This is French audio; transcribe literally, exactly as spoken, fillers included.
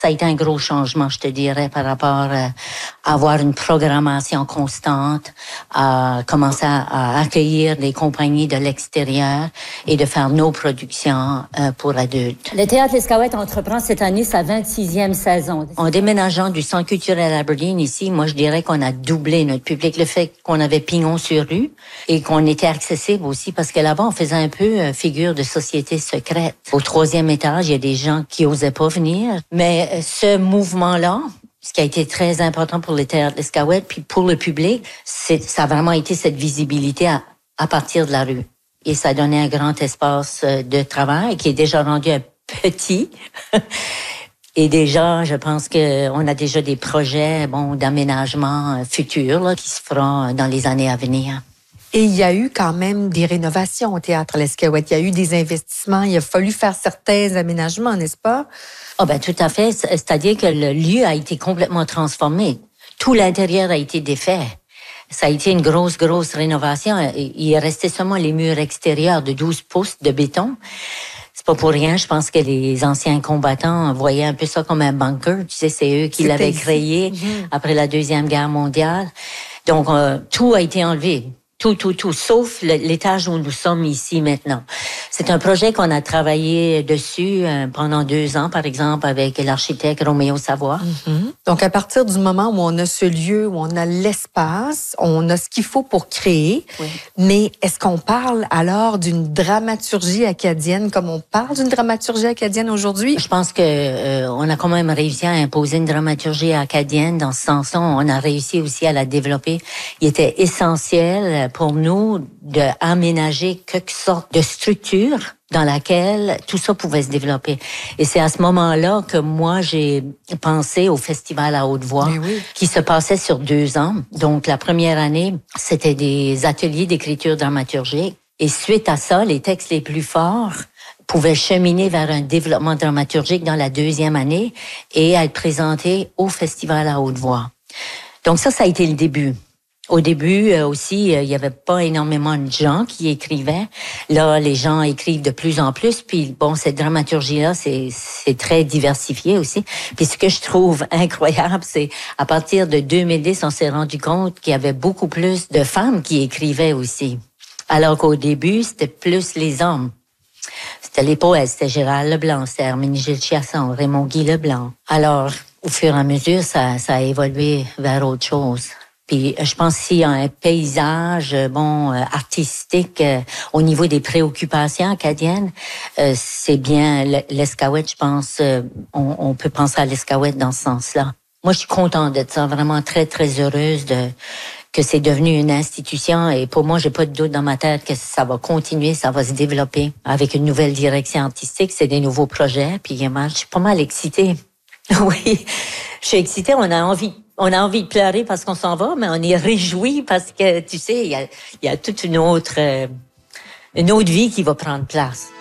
Ça a été un gros changement, je te dirais, par rapport à avoir une programmation constante, à commencer à accueillir des compagnies de l'extérieur et de faire nos productions pour adultes. Le Théâtre L'Escaouette entreprend cette année sa vingt-sixième saison. En déménageant du Centre culturel Aberdeen ici, moi, je dirais qu'on a doublé notre public. Le fait qu'on avait pignon sur rue et qu'on était accessible aussi, parce que là-bas, on faisait un peu figure de société secrète. Au troisième étage, il y a des gens qui osaient pas venir, mais ce mouvement-là, ce qui a été très important pour le Théâtre L'Escaouette, puis pour le public, c'est, ça a vraiment été cette visibilité à, à partir de la rue. Et ça a donné un grand espace de travail qui est déjà rendu un petit. Et déjà, je pense qu'on a déjà des projets bon, d'aménagement futurs là, qui se feront dans les années à venir. Et il y a eu quand même des rénovations au Théâtre L'Escaouette. Il y a eu des investissements. Il a fallu faire certains aménagements, n'est-ce pas? Ah ben tout à fait. C'est-à-dire que le lieu a été complètement transformé. Tout l'intérieur a été défait. Ça a été une grosse, grosse rénovation. Il est resté seulement les murs extérieurs de douze pouces de béton. C'est pas pour rien, je pense que les anciens combattants voyaient un peu ça comme un bunker. Tu sais, c'est eux qui C'était l'avaient ici. créé Mm-hmm. après la Deuxième Guerre mondiale. Donc, euh, tout a été enlevé. Tout, tout, tout, sauf l'étage où nous sommes ici maintenant. C'est un projet qu'on a travaillé dessus euh, pendant deux ans, par exemple, avec l'architecte Roméo Savoie. Mm-hmm. Donc, à partir du moment où on a ce lieu, où on a l'espace, on a ce qu'il faut pour créer, Oui. Mais est-ce qu'on parle alors d'une dramaturgie acadienne comme on parle d'une dramaturgie acadienne aujourd'hui? Je pense que euh, on a quand même réussi à imposer une dramaturgie acadienne dans ce sens-là. On a réussi aussi à la développer. Il était essentiel pour nous d'aménager quelque sorte de structure dans laquelle tout ça pouvait se développer. Et c'est à ce moment-là que moi, j'ai pensé au Festival à Haute-Voix, oui. qui se passait sur deux ans. Donc, la première année, c'était des ateliers d'écriture dramaturgique. Et suite à ça, les textes les plus forts pouvaient cheminer vers un développement dramaturgique dans la deuxième année et être présentés au Festival à Haute-Voix. Donc ça, ça a été le début. Au début euh, aussi, euh, il y avait pas énormément de gens qui écrivaient. Là, les gens écrivent de plus en plus. Puis bon, cette dramaturgie-là, c'est c'est très diversifié aussi. Puis ce que je trouve incroyable, c'est à partir de deux mille dix, on s'est rendu compte qu'il y avait beaucoup plus de femmes qui écrivaient aussi. Alors qu'au début, c'était plus les hommes. C'était les poètes, c'était Gérald Leblanc, c'était Herménégilde Chiasson, Raymond Guy Leblanc. Alors, au fur et à mesure, ça, ça a évolué vers autre chose. Puis je pense qu'il y a un paysage bon euh, artistique euh, au niveau des préoccupations acadiennes. Euh, c'est bien l'Escaouette, je pense. Euh, on, on peut penser à l'Escaouette dans ce sens-là. Moi, je suis contente d'être ça, vraiment très, très heureuse de que c'est devenu une institution. Et pour moi, j'ai pas de doute dans ma tête que ça va continuer, ça va se développer avec une nouvelle direction artistique. C'est des nouveaux projets. Puis moi, je suis pas mal excitée. Oui, je suis excitée. On a envie On a envie de pleurer parce qu'on s'en va, mais on est réjouis parce que, tu sais, il y a, il y a toute une autre, euh, une autre vie qui va prendre place.